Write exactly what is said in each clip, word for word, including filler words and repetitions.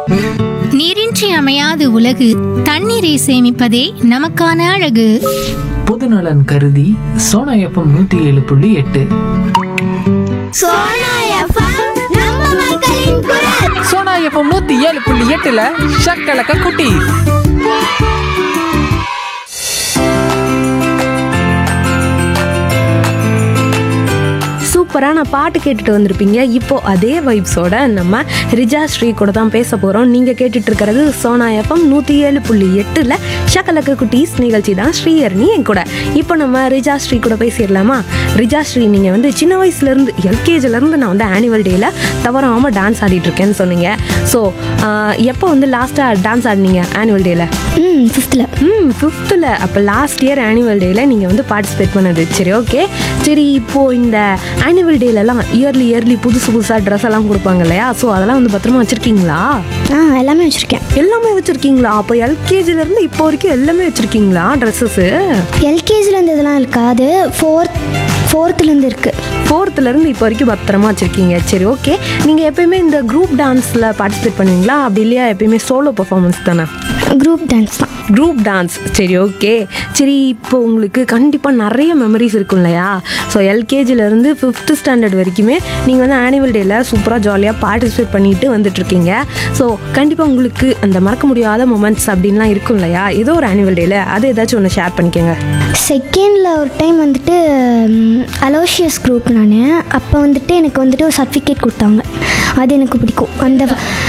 நீரின்றி அமையாது உலகு, தண்ணீரை சேமிப்பதே நமக்கான அழகு. பொதுநலன் கருதி சோனா எஃப்எம் நூத்தி ஏழு புள்ளி எட்டு. சோனா எஃப்எம் நம்ம மக்களின் குரல். சோனா எஃப்எம் நூத்தி ஏழு புள்ளி எட்டுல ஷக்கலக்க குட்டி. சூப்பரான பாட்டு கேட்டுட்டு வந்திருப்பீங்க. இப்போ அதே வைப்ஸோட நம்ம ரிஜா ஸ்ரீ கூட தான் பேச போகிறோம். நீங்கள் கேட்டுட்டு இருக்கிறது சோனா எஃப்எம் நூற்றி ஏழு புள்ளி எட்டில் ஷக்கலக்க குட்டீஸ் நிகழ்ச்சி தான். ஸ்ரீஹரணி என் கூட. இப்போ நம்ம ரிஜா ஸ்ரீ கூட பேசிடலாமா? ரிஜா ஸ்ரீ, நீங்கள் வந்து சின்ன வயசுலேருந்து எல்கேஜிலேருந்து நான் வந்து ஆனுவல் டேயில் தவறாமல் டான்ஸ் ஆடிட்டு இருக்கேன்னு சொன்னீங்க. ஸோ எப்போ வந்து லாஸ்ட்டாக டான்ஸ் ஆடினீங்க ஆனுவல் டேயில்? ம் ஃபிஃப்த்தில். ம் ஃபிஃப்த்தில். அப்போ லாஸ்ட் இயர் ஆனுவல் டேயில் நீங்கள் வந்து பார்ட்டிசிபேட் பண்ணது. சரி, ஓகே. சரி, இப்போது இந்த ஆனுவல் டேலலாம் இயர்லி இயர்லி புதுசு புதுசாக ட்ரெஸ் எல்லாம் கொடுப்பாங்க இல்லையா? ஸோ அதெல்லாம் வந்து பத்திரமா வச்சுருக்கீங்களா? ஆ எல்லாமே வச்சுருக்கேன். எல்லாமே வச்சுருக்கீங்களா? அப்போ எல்கேஜிலேருந்து இப்போ வரைக்கும் எல்லாமே வச்சுருக்கீங்களா ட்ரெஸ்ஸஸ்ஸு? எல்கேஜிலேருந்து இதெல்லாம் இருக்கா, அது ஃபோர்த் ஃபோர்த்துலேருந்து இருக்குது. ஃபோர்த்துலேருந்து இப்போ வரைக்கும் பத்திரமா வச்சுருக்கீங்க. சரி, ஓகே. நீங்கள் எப்பயுமே இந்த குரூப் டான்ஸில் பார்ட்டிசிபேட் பண்ணுவீங்களா? அப்படி இல்லையா எப்பயுமே சோலோ பர்ஃபார்மன்ஸ் தானே? குரூப் டான்ஸ் தான். Group dance. சரி, ஓகே. சரி, இப்போ உங்களுக்கு கண்டிப்பாக நிறைய மெமரிஸ் இருக்கும் இல்லையா? ஸோ எல்கேஜிலேருந்து ஃபிஃப்த்து ஸ்டாண்டர்ட் வரைக்குமே நீங்கள் வந்து ஆனுவல் டேயில் சூப்பராக ஜாலியாக பார்ட்டிசிபேட் பண்ணிட்டு வந்துட்டுருக்கீங்க. ஸோ கண்டிப்பாக உங்களுக்கு அந்த மறக்க முடியாத மொமெண்ட்ஸ் அப்படின்லாம் இருக்கும் இல்லையா? ஏதோ ஒரு ஆனுவல் டேயில் அது ஏதாச்சும் ஒன்று ஷேர் பண்ணிக்கோங்க. செகண்டில் ஒரு டைம் வந்துட்டு அலோஷியஸ் குரூப் நான். அப்போ வந்துட்டு எனக்கு வந்துட்டு ஒரு சர்டிஃபிகேட் கொடுத்தாங்க. அது எனக்கு பிடிக்கும். அந்த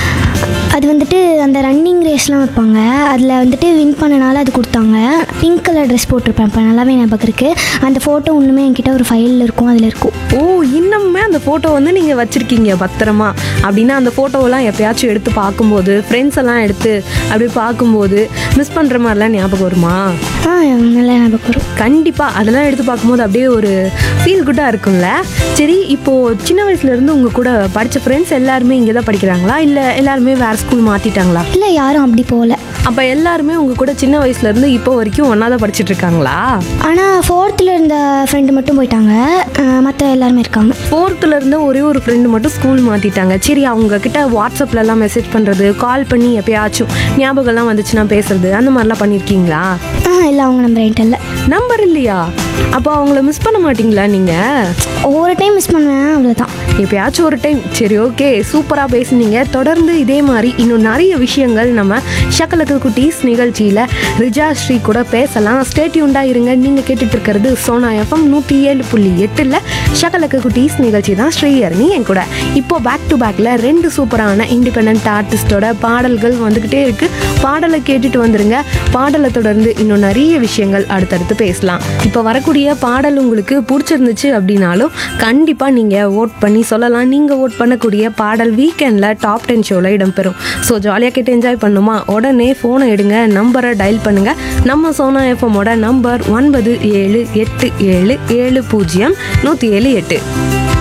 அது வந்துட்டு அந்த ரன்னிங் ரேஸ்லாம் வைப்பாங்க, அதில் வந்துட்டு வின் பண்ணனால அது கொடுத்தாங்க. பிங்க் கலர் ட்ரெஸ் போட்டிருப்பேன். இப்போ நல்லாவே ஞாபகம் இருக்குது. அந்த ஃபோட்டோ ஒன்றுமே என்கிட்ட ஒரு ஃபைலில் இருக்கும், அதில் இருக்கும். ஓ, இன்னுமே அந்த ஃபோட்டோ வந்து நீங்கள் வச்சுருக்கீங்க பத்திரமா? அப்படின்னா அந்த ஃபோட்டோவெல்லாம் எப்பயாச்சும் எடுத்து பார்க்கும்போது, ஃப்ரெண்ட்ஸ் எல்லாம் எடுத்து அப்படி பார்க்கும்போது மிஸ் பண்ணுற மாதிரிலாம் ஞாபகம் வருமா? ஆ நல்லா ஞாபகம் வரும். கண்டிப்பாக அதெல்லாம் எடுத்து பார்க்கும்போது அப்படியே ஒரு ஃபீல் குட்டாக இருக்கும்ல. சரி, இப்போது சின்ன வயசுலேருந்து உங்கள் கூட படித்த ஃப்ரெண்ட்ஸ் எல்லாருமே இங்கே தான் படிக்கிறாங்களா, இல்லை எல்லாருமே வேறு ஸ்கூல் மாற்றிட்டாங்களா? இல்லை, யாரும் அப்படி போகல. அப்போ எல்லாருமே உங்கள் கூட சின்ன வயசுலேருந்து இப்போ வரைக்கும் ஒன்றா தான் படிச்சுட்டு இருக்காங்களா? ஆனால் ஃபோர்த்தில் இருந்த ஃப்ரெண்டு மட்டும் போயிட்டாங்க, மற்ற எல்லாருமே இருக்காங்க. ஃபோர்த்தில் இருந்த ஒரே ஒரு ஃப்ரெண்டு மட்டும் ஸ்கூல் மாற்றிட்டாங்க. சரி, அவங்கக்கிட்ட வாட்ஸ்அப்லலாம் மெசேஜ் பண்ணுறது, கால் பண்ணி எப்பயாச்சும் ஞாபகம்லாம் வந்துச்சுன்னா பேசுறது, அந்த மாதிரிலாம் பண்ணியிருக்கீங்களா? ஆ இல்லை, அவங்க நம்பர் என்கிட்ட இல்லை. நம்பர் இல்லையா? அப்போ அவங்கள மிஸ் பண்ண மாட்டிங்களா நீங்கள்? ஒவ்வொரு டைம் மிஸ் பண்ணுவேன், அவ்வளோதான். எப்பயாச்சும் ஒரு டைம். சரி, ஓகே. சூப்பராக பேசுனீங்க. தொடர்ந்து இதே மாதிரி இன்னும் நிறைய விஷயங்கள் நம்ம ஷக்கலக்க குட்டீஸ் நிகழ்ச்சியில் ரிஜா ஸ்ரீ கூட பேசலாம். ஸ்டேட்யூண்டாக இருங்க. நீங்கள் கேட்டுட்டு இருக்கிறது சோனா எஃப்எம் நூற்றி ஏழு புள்ளி எட்டில் ஷக்கலக்க குட்டீஸ் நிகழ்ச்சி தான். ஸ்ரீஹரணி என் கூட. இப்போ பேக் டு பேக்கில் ரெண்டு சூப்பரான இண்டிபெண்ட் ஆர்டிஸ்டோட பாடல்கள் வந்துக்கிட்டே இருக்குது. பாடலை கேட்டுட்டு வந்துருங்க. பாடலை தொடர்ந்து இன்னும் நிறைய விஷயங்கள் அடுத்தடுத்து பேசலாம். இப்போ வரக்கூடிய பாடல் உங்களுக்கு பிடிச்சிருந்துச்சு அப்படின்னாலும் கண்டிப்பாக நீங்கள் ஓட் பண்ணி சொல்லலாம். நீங்கள் ஓட் பண்ணக்கூடிய பாடல் வீக்கெண்டில் டாப் டென் ஷோவில் இடம்பெறும். ஸோ ஜாலியாக கேட்டு என்ஜாய் பண்ணுமா? உடனே ஃபோனை எடுங்க, நம்பரை டயல் பண்ணுங்கள். நம்ம சோனா எஃப்எம்மோட நம்பர் ஒன்பது ஏழு எட்டு ஏழு ஏழு பூஜ்ஜியம் நூற்றி ஏழு எட்டு.